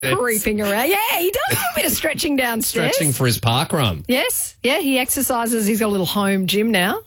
creeping around. Yeah, he does a little bit of stretching downstairs. Stretching for his park run. Yes. Yeah, he exercises. He's got a little home gym now.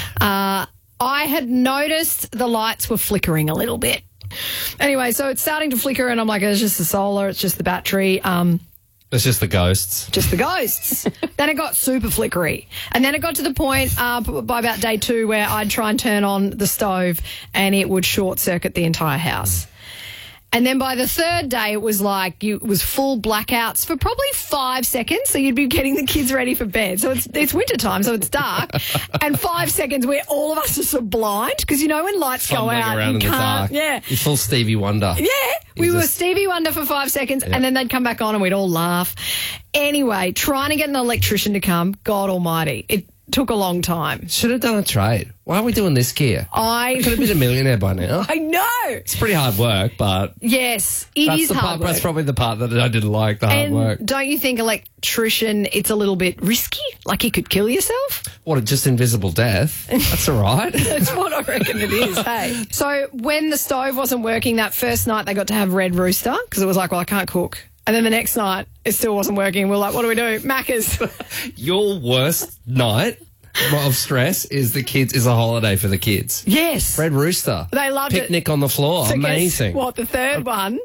I had noticed the lights were flickering a little bit. Anyway, so it's starting to flicker and I'm like, it's just the solar, it's just the battery. It's just the ghosts. Just the ghosts. Then it got super flickery. And then it got to the point by about day 2 where I'd try and turn on the stove and it would short circuit the entire house. And then by the 3rd day, it was like it was full blackouts for probably 5 seconds. So you'd be getting the kids ready for bed. So it's winter time, so it's dark. And 5 seconds where all of us are so blind because, you know, when lights go out, around you in the dark. can't. Yeah. You're full Stevie Wonder. Yeah. We were Stevie Wonder for 5 seconds and then they'd come back on and we'd all laugh. Anyway, trying to get an electrician to come, God almighty, it took a long time. Should have done a trade. Why are we doing this gear? Could have been a millionaire by now. I know. It's pretty hard work, but yes, it is hard work. That's probably the part that I didn't like, the hard work. Don't you think electrician, it's a little bit risky? Like you could kill yourself? What, just invisible death? That's all right. That's what I reckon it is, hey. So when the stove wasn't working that first night, they got to have Red Rooster because it was like, well, I can't cook. And then the next night, it still wasn't working. We're like, what do we do? Macca's. Your worst night of stress is a holiday for the kids. Yes. Red Rooster. They loved it. Picnic on the floor. So amazing. Guess what? The third one,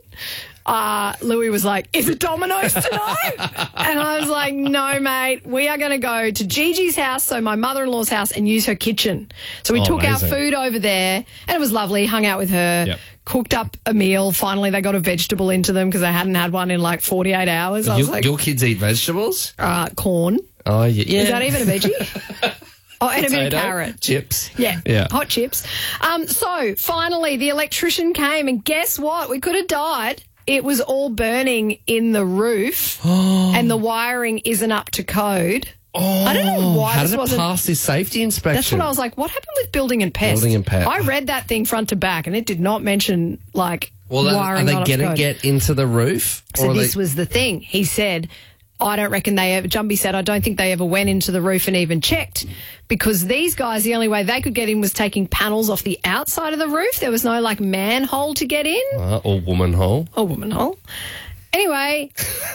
Louis was like, is it Domino's tonight? And I was like, no, mate. We are going to go to Gigi's house, so my mother-in-law's house, and use her kitchen. So we took amazing. our food over there, and it was lovely. Hung out with her. Yep. Cooked up a meal. Finally, they got a vegetable into them because they hadn't had one in like 48 hours. I was like, your kids eat vegetables? Corn. Oh, yeah. Is that even a veggie? Oh, and Potato, a bit of carrot. Chips. Yeah. Hot chips. So, finally, the electrician came, and guess what? We could have died. It was all burning in the roof, and the wiring isn't up to code. I don't know why How this did it wasn't pass this safety inspection? That's what I was like, what happened with building and pest? Building and pest. I read that thing front to back, and it did not mention, like, Well, wiring are they not up going to to code. get into the roof? So this was the thing. He said, I don't reckon they ever, Jumbie said, I don't think they ever went into the roof and even checked because these guys, the only way they could get in was taking panels off the outside of the roof. There was no, like, manhole to get in. Or woman hole. A woman hole. Anyway,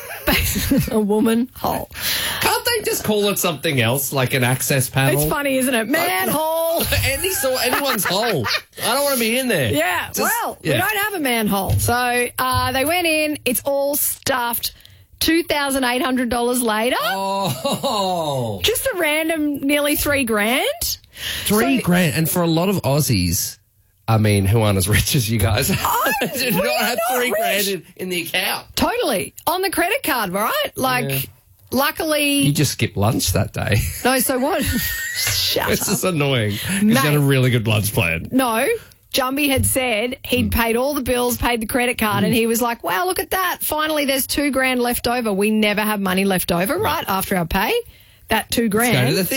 a woman hole. Can't they just call it something else, like an access panel? It's funny, isn't it? Manhole. Anyone's hole. I don't want to be in there. Yeah, we don't have a manhole. So they went in. It's all stuffed. $2,800 later. Oh. Just a random nearly $3,000. $3,000. And for a lot of Aussies, I mean, who aren't as rich as you guys, do not have $3,000 in the account. Totally. On the credit card, right? Like, luckily. You just skipped lunch that day. No, so what? Shut This up. is annoying. He's got a really good lunch plan. No. Jumbie had said he'd paid all the bills, paid the credit card, and he was like, wow, look at that. Finally, there's $2,000 left over. We never have money left over, right, after our pay. That $2,000. Let's go to the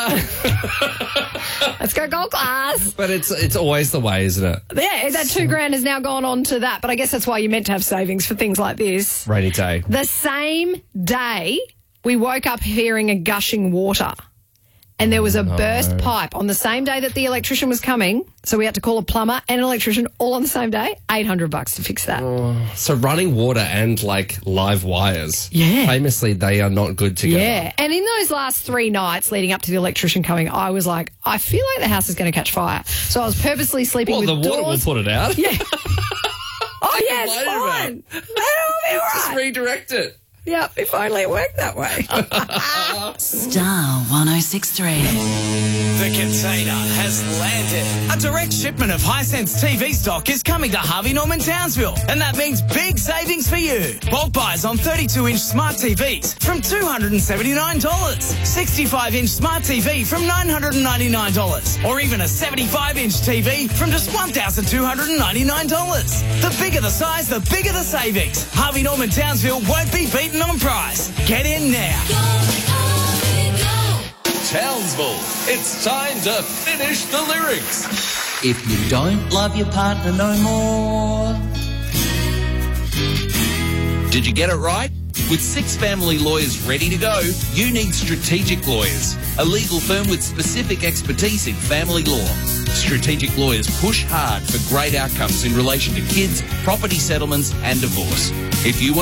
theatre. Let's go gold class. But it's always the way, isn't it? Yeah, that $2,000 has now gone on to that. But I guess that's why you're meant to have savings for things like this. Rainy day. The same day, we woke up hearing a gushing water. And there was a burst pipe on the same day that the electrician was coming. So we had to call a plumber and an electrician all on the same day. $800 to fix that. So running water and, like, live wires. Yeah. Famously, they are not good together. Yeah. And in those last 3 nights leading up to the electrician coming, I was like, I feel like the house is going to catch fire. So I was purposely sleeping with doors. Well, the water will put it out. Yeah. Oh, yeah, it's fine. That'll be all right. Just redirect it. Yep, if only it worked that way. Star 1063. The container has landed. A direct shipment of Hisense TV stock is coming to Harvey Norman Townsville, and that means big savings for you. Bulk buys on 32-inch smart TVs from $279, 65-inch smart TV from $999, or even a 75-inch TV from just $1,299. The bigger the size, the bigger the savings. Harvey Norman Townsville won't be beaten on price. Get in now. Townsville, it's time to finish the lyrics. If you don't love your partner no more. Did you get it right? With 6 family lawyers ready to go, you need Strategic Lawyers, a legal firm with specific expertise in family law. Strategic Lawyers push hard for great outcomes in relation to kids, property settlements and divorce. If you want